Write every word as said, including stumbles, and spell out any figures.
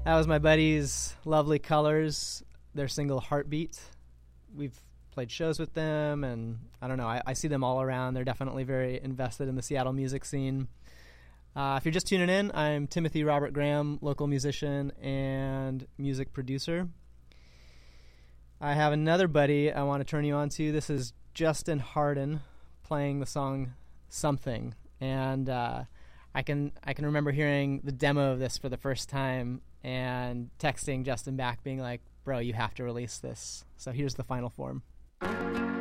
That was my buddies, Lovely Colors, their single Heartbeat. We've played shows with them, and I don't know, I, I see them all around. They're definitely very invested in the Seattle music scene. Uh, if you're just tuning in, I'm Timothy Robert Graham, local musician and music producer. I have another buddy I want to turn you on to. This is Justin Harden playing the song Something. And uh, I can I can remember hearing the demo of this for the first time and texting Justin back being like, bro, you have to release this. So here's the final form.